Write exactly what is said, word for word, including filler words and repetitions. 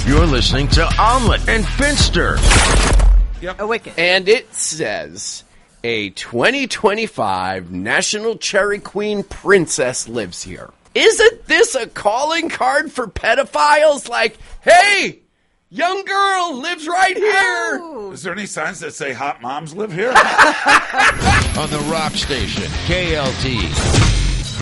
You're listening to Omelet and Finster. Yep. A wicked. And it says, a twenty twenty-five National Cherry Queen princess lives here. Isn't this a calling card for pedophiles? Like, hey, young girl lives right here. Oh. Is there any signs that say hot moms live here? On the Rock Station, K L T.